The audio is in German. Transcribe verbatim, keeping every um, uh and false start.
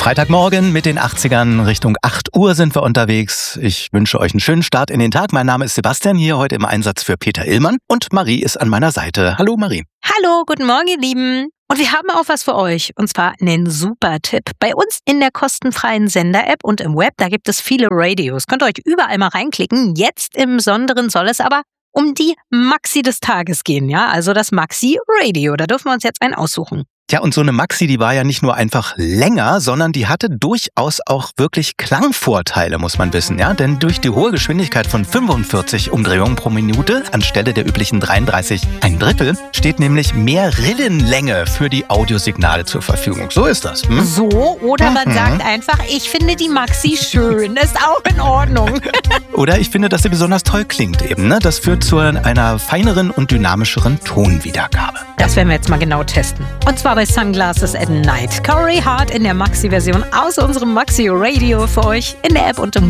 Freitagmorgen mit den achtzigern, Richtung acht Uhr sind wir unterwegs. Ich wünsche euch einen schönen Start in den Tag. Mein Name ist Sebastian, hier heute im Einsatz für Peter Illmann und Marie ist an meiner Seite. Hallo Marie. Hallo, guten Morgen ihr Lieben. Und wir haben auch was für euch, und zwar einen super Tipp. Bei uns in der kostenfreien Sender-App und im Web, da gibt es viele Radios. Könnt ihr euch überall mal reinklicken. Jetzt im Besonderen soll es aber um die Maxi des Tages gehen, ja? Also das Maxi Radio. Da dürfen wir uns jetzt einen aussuchen. Ja, und so eine Maxi, die war ja nicht nur einfach länger, sondern die hatte durchaus auch wirklich Klangvorteile, muss man wissen, ja? Denn durch die hohe Geschwindigkeit von fünfundvierzig Umdrehungen pro Minute anstelle der üblichen dreiunddreißig ein Drittel steht nämlich mehr Rillenlänge für die Audiosignale zur Verfügung. So ist das. Hm? So, oder man Mhm. sagt einfach, ich finde die Maxi schön. Ist auch in Ordnung. Oder ich finde, dass sie besonders toll klingt eben, ne? Das führt zu einer feineren und dynamischeren Tonwiedergabe. Das werden wir jetzt mal genau testen. Und zwar bei Sunglasses at Night. Corey Hart in der Maxi-Version aus unserem Maxi Radio für euch in der App und im